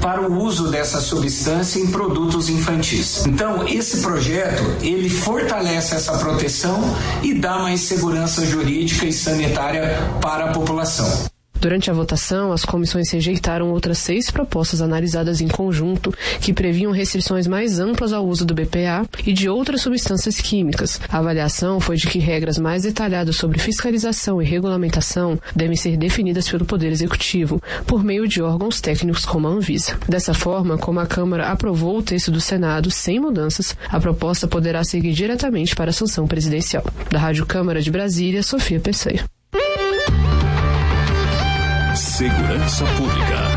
uso dessa substância em produtos infantis. Então, esse projeto, ele fortalece essa proteção e dá mais segurança jurídica e sanitária para a população. Durante a votação, as comissões rejeitaram outras 6 propostas analisadas em conjunto que previam restrições mais amplas ao uso do BPA e de outras substâncias químicas. A avaliação foi de que regras mais detalhadas sobre fiscalização e regulamentação devem ser definidas pelo Poder Executivo, por meio de órgãos técnicos como a Anvisa. Dessa forma, como a Câmara aprovou o texto do Senado sem mudanças, a proposta poderá seguir diretamente para a sanção presidencial. Da Rádio Câmara de Brasília, Sofia Pesseira. Segurança Pública.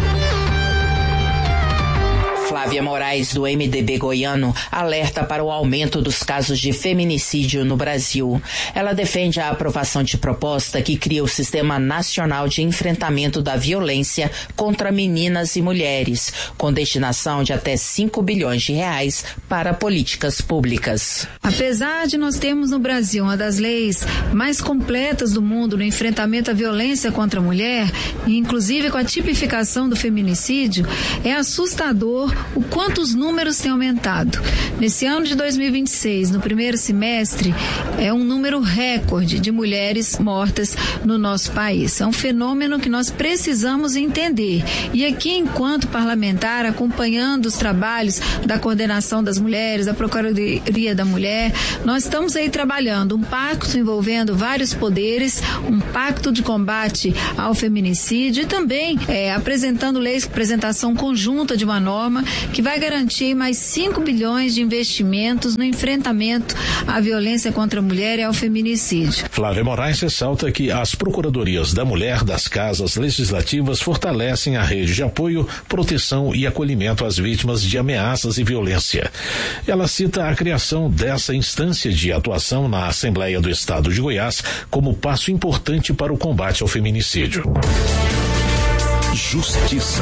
Flávia Moraes, do MDB goiano, alerta para o aumento dos casos de feminicídio no Brasil. Ela defende a aprovação de proposta que cria o Sistema Nacional de Enfrentamento da Violência contra Meninas e Mulheres, com destinação de até 5 bilhões de reais para políticas públicas. Apesar de nós termos no Brasil uma das leis mais completas do mundo no enfrentamento à violência contra a mulher, inclusive com a tipificação do feminicídio, é assustador o quanto os números têm aumentado. Nesse ano de 2026, no primeiro semestre, é um número recorde de mulheres mortas no nosso país. É um fenômeno que nós precisamos entender. E aqui, enquanto parlamentar, acompanhando os trabalhos da Coordenação das Mulheres, da Procuradoria da Mulher, nós estamos aí trabalhando um pacto envolvendo vários poderes, um pacto de combate ao feminicídio e também apresentando leis, apresentação conjunta de uma norma que vai garantir mais 5 bilhões de investimentos no enfrentamento à violência contra a mulher e ao feminicídio. Flávia Moraes ressalta que as Procuradorias da Mulher das Casas Legislativas fortalecem a rede de apoio, proteção e acolhimento às vítimas de ameaças e violência. Ela cita a criação dessa instância de atuação na Assembleia do Estado de Goiás como passo importante para o combate ao feminicídio. Justiça.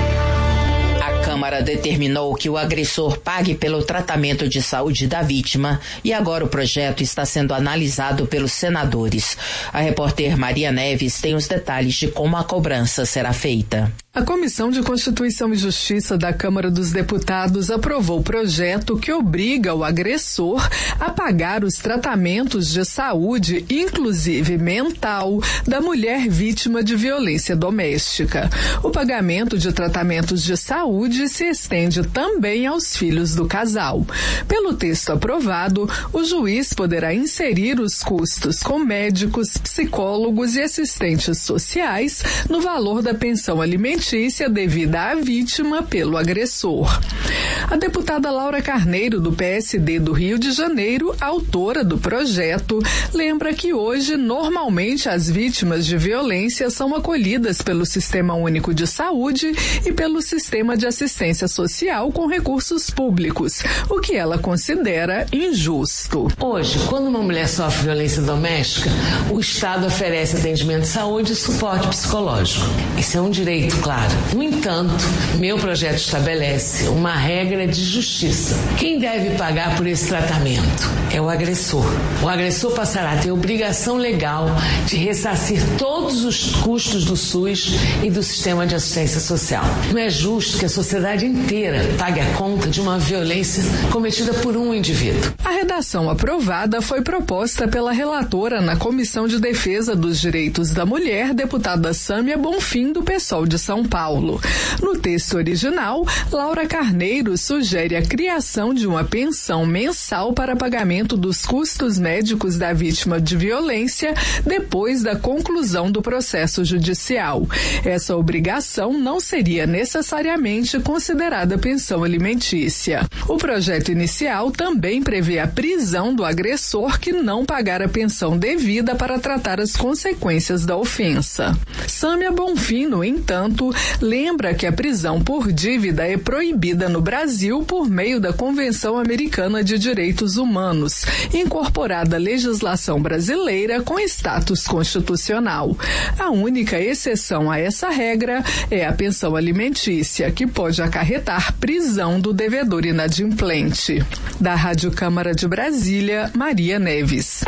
A Câmara determinou que o agressor pague pelo tratamento de saúde da vítima e agora o projeto está sendo analisado pelos senadores. A repórter Maria Neves tem os detalhes de como a cobrança será feita. A Comissão de Constituição e Justiça da Câmara dos Deputados aprovou o projeto que obriga o agressor a pagar os tratamentos de saúde, inclusive mental, da mulher vítima de violência doméstica. O pagamento de tratamentos de saúde se estende também aos filhos do casal. Pelo texto aprovado, o juiz poderá inserir os custos com médicos, psicólogos e assistentes sociais no valor da pensão alimentícia devida à vítima pelo agressor. A deputada Laura Carneiro, do PSD do Rio de Janeiro, autora do projeto, lembra que hoje, normalmente, as vítimas de violência são acolhidas pelo Sistema Único de Saúde e pelo Sistema de Assistência Social com recursos públicos, o que ela considera injusto. Hoje, quando uma mulher sofre violência doméstica, o Estado oferece atendimento de saúde e suporte psicológico. Esse é um direito, claro. No entanto, meu projeto estabelece uma regra de justiça. Quem deve pagar por esse tratamento é o agressor. O agressor passará a ter obrigação legal de ressarcir todos os custos do SUS e do Sistema de Assistência Social. Não é justo que a sociedade inteira pague a conta de uma violência cometida por um indivíduo. A redação aprovada foi proposta pela relatora na Comissão de Defesa dos Direitos da Mulher, deputada Sâmia Bonfim, do PSOL de São Paulo. No texto original, Laura Carneiro sugere a criação de uma pensão mensal para pagamento dos custos médicos da vítima de violência depois da conclusão do processo judicial. Essa obrigação não seria necessariamente considerada pensão alimentícia. O projeto inicial também prevê a prisão do agressor que não pagar a pensão devida para tratar as consequências da ofensa. Sâmia Bonfim, no entanto, lembra que a prisão por dívida é proibida no Brasil por meio da Convenção Americana de Direitos Humanos, incorporada à legislação brasileira com status constitucional. A única exceção a essa regra é a pensão alimentícia, que pode acarretar prisão do devedor inadimplente. Da Rádio Câmara de Brasília, Maria Neves.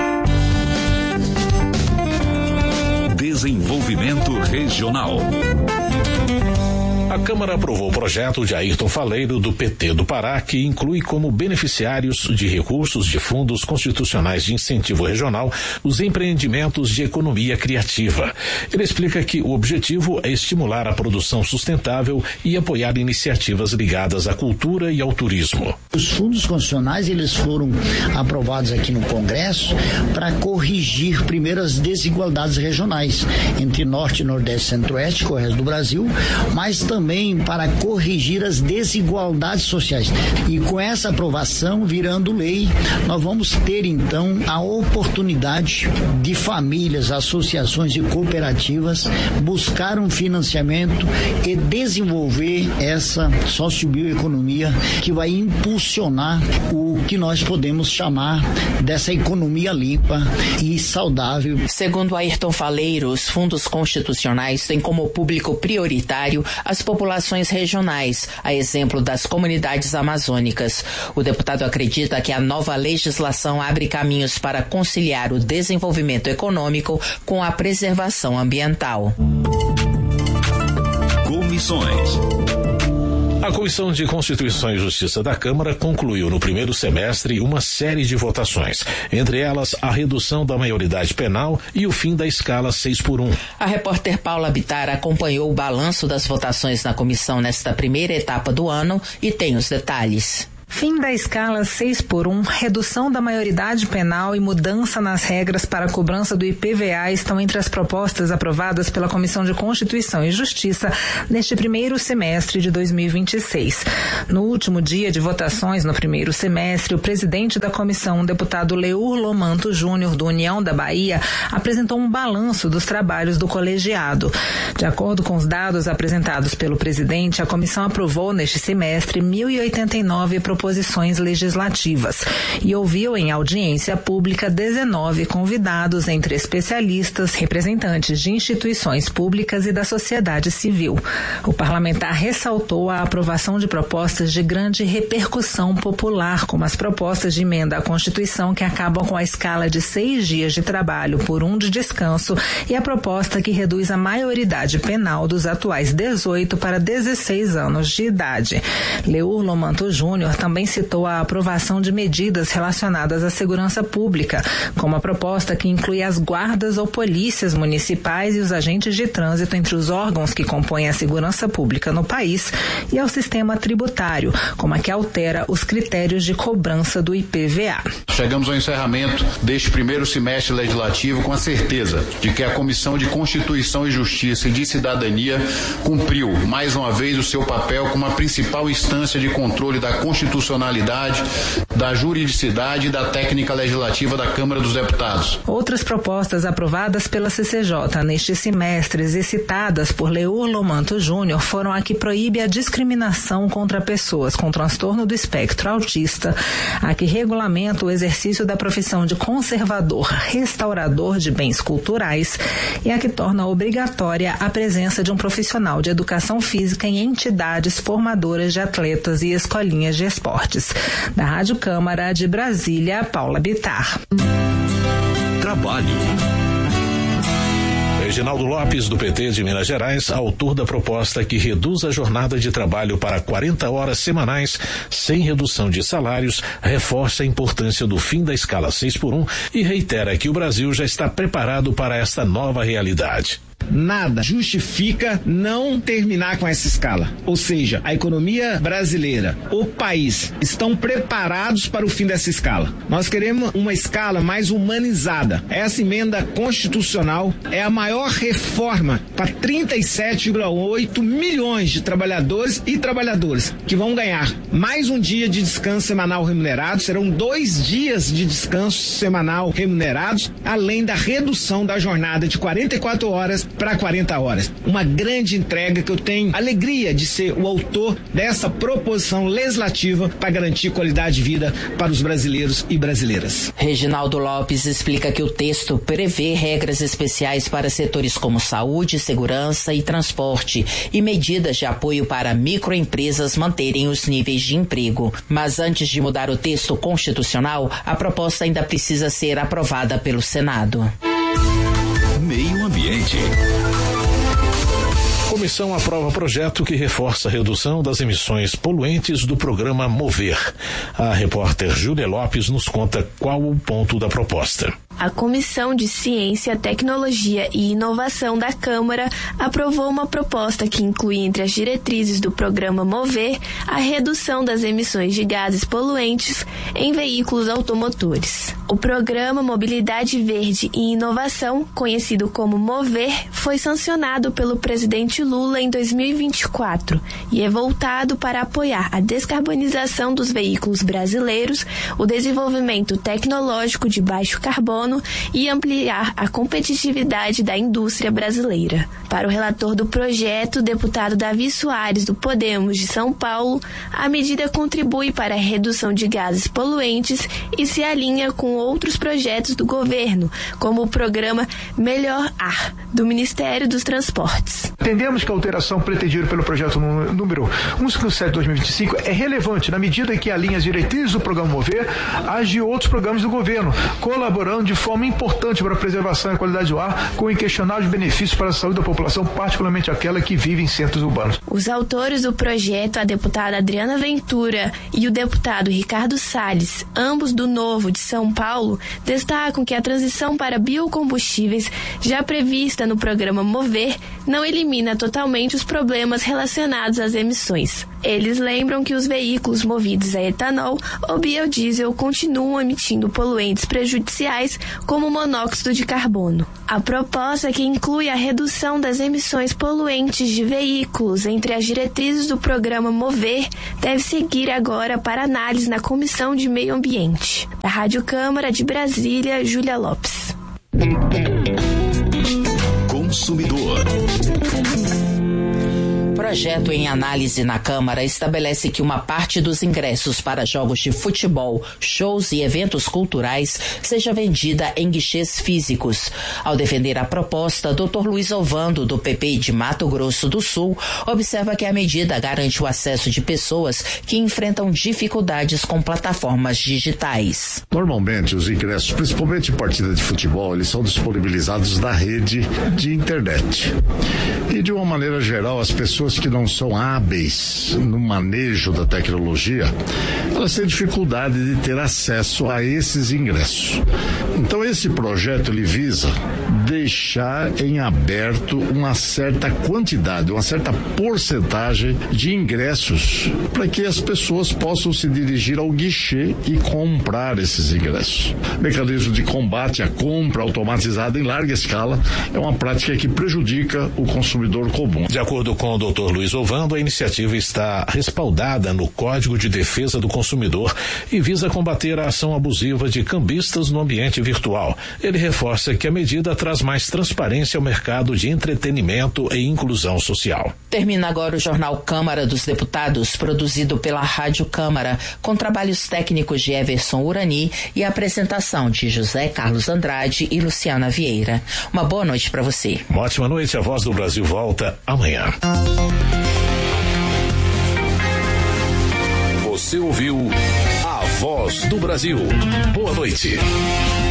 Desenvolvimento Regional. A Câmara aprovou o projeto de Ayrton Faleiro, do PT do Pará, que inclui como beneficiários de recursos de fundos constitucionais de incentivo regional os empreendimentos de economia criativa. Ele explica que o objetivo é estimular a produção sustentável e apoiar iniciativas ligadas à cultura e ao turismo. Os fundos constitucionais, eles foram aprovados aqui no Congresso para corrigir primeiro as desigualdades regionais entre Norte, Nordeste, Centro-Oeste, com o resto do Brasil, mas também para corrigir as desigualdades sociais. E com essa aprovação, virando lei, nós vamos ter então a oportunidade de famílias, associações e cooperativas buscar um financiamento e desenvolver essa sociobioeconomia que vai impulsionar o que nós podemos chamar dessa economia limpa e saudável. Segundo Ayrton Faleiro, os fundos constitucionais têm como público prioritário as populações regionais, a exemplo das comunidades amazônicas. O deputado acredita que a nova legislação abre caminhos para conciliar o desenvolvimento econômico com a preservação ambiental. Comissões. A Comissão de Constituição e Justiça da Câmara concluiu no primeiro semestre uma série de votações, entre elas a redução da maioridade penal e o fim da escala 6x1. A repórter Paula Bittar acompanhou o balanço das votações na comissão nesta primeira etapa do ano e tem os detalhes. Fim da escala 6x1, redução da maioridade penal e mudança nas regras para a cobrança do IPVA estão entre as propostas aprovadas pela Comissão de Constituição e Justiça neste primeiro semestre de 2026. No último dia de votações no primeiro semestre, o presidente da comissão, o deputado Leur Lomanto Júnior, do União da Bahia, apresentou um balanço dos trabalhos do colegiado. De acordo com os dados apresentados pelo presidente, a comissão aprovou neste semestre 1.089 proposições legislativas e ouviu em audiência pública 19 convidados, entre especialistas, representantes de instituições públicas e da sociedade civil. O parlamentar ressaltou a aprovação de propostas de grande repercussão popular, como as propostas de emenda à Constituição que acabam com a escala de 6 dias de trabalho por 1 de descanso e a proposta que reduz a maioridade penal dos atuais 18 para 16 anos de idade. Leur Lomanto Júnior também citou a aprovação de medidas relacionadas à segurança pública, como a proposta que inclui as guardas ou polícias municipais e os agentes de trânsito entre os órgãos que compõem a segurança pública no país, e ao sistema tributário, como a que altera os critérios de cobrança do IPVA. Chegamos ao encerramento deste primeiro semestre legislativo com a certeza de que a Comissão de Constituição e Justiça e de Cidadania cumpriu mais uma vez o seu papel como a principal instância de controle da constitucionalidade, da juridicidade e da técnica legislativa da Câmara dos Deputados. Outras propostas aprovadas pela CCJ neste semestre e citadas por Leur Lomanto Júnior foram a que proíbe a discriminação contra pessoas com transtorno do espectro autista, a que regulamenta o exercício da profissão de conservador, restaurador de bens culturais e a que torna obrigatória a presença de um profissional de educação física em entidades formadoras de atletas e escolinhas de esportes. Da Rádio Câmara de Brasília, Paula Bittar. Trabalho. Reginaldo Lopes, do PT de Minas Gerais, autor da proposta que reduz a jornada de trabalho para 40 horas semanais, sem redução de salários, reforça a importância do fim da escala 6x1 e reitera que o Brasil já está preparado para esta nova realidade. Nada justifica não terminar com essa escala. Ou seja, a economia brasileira, o país, estão preparados para o fim dessa escala. Nós queremos uma escala mais humanizada. Essa emenda constitucional é a maior reforma para 37,8 milhões de trabalhadores e trabalhadoras que vão ganhar mais um dia de descanso semanal remunerado, serão 2 dias de descanso semanal remunerados, além da redução da jornada de 44 horas para 40 horas. Uma grande entrega que eu tenho alegria de ser o autor dessa proposição legislativa para garantir qualidade de vida para os brasileiros e brasileiras. Reginaldo Lopes explica que o texto prevê regras especiais para setores como saúde, segurança e transporte e medidas de apoio para microempresas manterem os níveis de emprego. Mas antes de mudar o texto constitucional, a proposta ainda precisa ser aprovada pelo Senado. Meio Ambiente. Comissão aprova projeto que reforça a redução das emissões poluentes do programa Mover. A repórter Júlia Lopes nos conta qual o ponto da proposta. A Comissão de Ciência, Tecnologia e Inovação da Câmara aprovou uma proposta que inclui entre as diretrizes do programa Mover a redução das emissões de gases poluentes em veículos automotores. O programa Mobilidade Verde e Inovação, conhecido como Mover, foi sancionado pelo presidente Lula em 2024 e é voltado para apoiar a descarbonização dos veículos brasileiros, o desenvolvimento tecnológico de baixo carbono e ampliar a competitividade da indústria brasileira. Para o relator do projeto, o deputado Davi Soares, do Podemos de São Paulo, a medida contribui para a redução de gases poluentes e se alinha com outros projetos do governo, como o programa Melhor Ar, do Ministério dos Transportes. Entendemos que a alteração pretendida pelo projeto número 157/2025 é relevante na medida em que alinha as diretrizes do programa Mover às de outros programas do governo, colaborando de forma importante para a preservação e a qualidade do ar, com inquestionáveis benefícios para a saúde da população, particularmente aquela que vive em centros urbanos. Os autores do projeto, a deputada Adriana Ventura e o deputado Ricardo Salles, ambos do Novo de São Paulo, destacam que a transição para biocombustíveis, já prevista no programa Mover, não elimina totalmente os problemas relacionados às emissões. Eles lembram que os veículos movidos a etanol ou biodiesel continuam emitindo poluentes prejudiciais como monóxido de carbono. A proposta, que inclui a redução das emissões poluentes de veículos entre as diretrizes do programa Mover, deve seguir agora para análise na Comissão de Meio Ambiente. Da Rádio Câmara de Brasília, Júlia Lopes. Consumidor. Projeto em análise na Câmara estabelece que uma parte dos ingressos para jogos de futebol, shows e eventos culturais seja vendida em guichês físicos. Ao defender a proposta, Dr. Luiz Ovando, do PP de Mato Grosso do Sul, observa que a medida garante o acesso de pessoas que enfrentam dificuldades com plataformas digitais. Normalmente, os ingressos, principalmente em partida de futebol, eles são disponibilizados na rede de internet. E, de uma maneira geral, as pessoas que não são hábeis no manejo da tecnologia, elas têm dificuldade de ter acesso a esses ingressos. Então, esse projeto, ele visa deixar em aberto uma certa quantidade, uma certa porcentagem de ingressos para que as pessoas possam se dirigir ao guichê e comprar esses ingressos. O mecanismo de combate à compra automatizada em larga escala é uma prática que prejudica o consumidor comum. De acordo com o Dr. Luiz Ovando, a iniciativa está respaldada no Código de Defesa do Consumidor e visa combater a ação abusiva de cambistas no ambiente virtual. Ele reforça que a medida traz mais transparência ao mercado de entretenimento e inclusão social. Termina agora o Jornal Câmara dos Deputados, produzido pela Rádio Câmara, com trabalhos técnicos de Everson Urani e a apresentação de José Carlos Andrade e Luciana Vieira. Uma boa noite para você. Uma ótima noite. A Voz do Brasil volta amanhã. Você ouviu A Voz do Brasil. Boa noite.